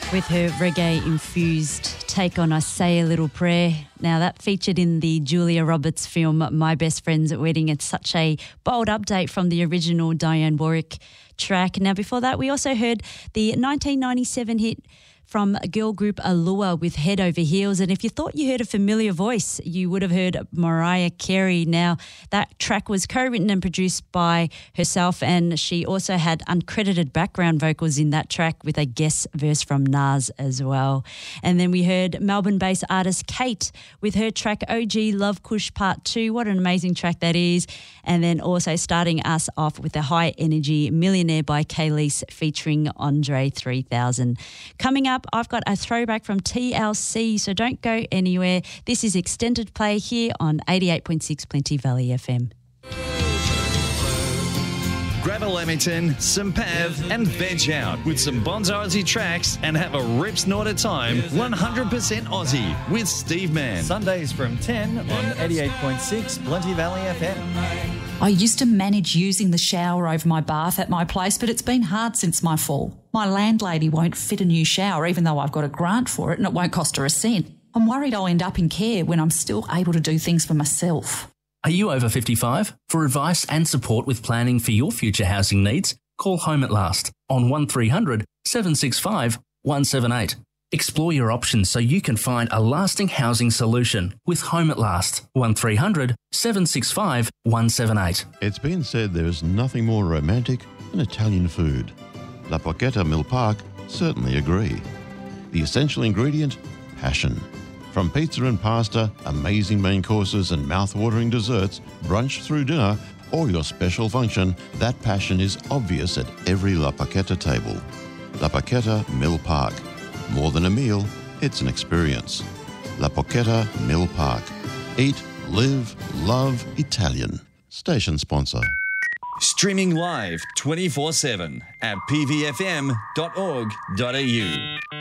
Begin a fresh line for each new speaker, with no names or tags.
with her reggae-infused take on I Say a Little Prayer. Now, that featured in the Julia Roberts film My Best Friend's Wedding. It's such a bold update from the original Diane Warwick track. Now, before that, we also heard the 1997 hit from girl group Allure with Head Over Heels. And if you thought you heard a familiar voice, you would have heard Mariah Carey. Now, that track was co-written and produced by herself, and she also had uncredited background vocals in that track with a guest verse from Nas as well. And then we heard Melbourne-based artist Kate with her track OG Love Kush Part 2. What an amazing track that is. And then also starting us off with the High Energy Millionaire by K-Lise featuring Andre 3000. Coming up, I've got a throwback from TLC, so don't go anywhere. This is Extended Play here on 88.6 Plenty Valley FM.
Grab a Lamington, some Pav and veg out with some Bonzo Aussie tracks and have a rip snort of time 100% Aussie with Steve Mann.
Sundays from 10 on 88.6 Plenty Valley FM.
I used to manage using the shower over my bath at my place, but it's been hard since my fall. My landlady won't fit a new shower even though I've got a grant for it and it won't cost her a cent. I'm worried I'll end up in care when I'm still able to do things for myself.
Are you over 55? For advice and support with planning for your future housing needs, call Home at Last on 1300 765 178. Explore your options so you can find a lasting housing solution with Home at Last, 1300 765 178.
It's been said there is nothing more romantic than Italian food. La Porchetta Mill Park certainly agree. The essential ingredient? Passion. From pizza and pasta, amazing main courses and mouth-watering desserts, brunch through dinner, or your special function, that passion is obvious at every La Porchetta table. La Porchetta Mill Park. More than a meal, it's an experience. La Porchetta Mill Park. Eat, live, love Italian. Station sponsor.
Streaming live 24/7 at pvfm.org.au.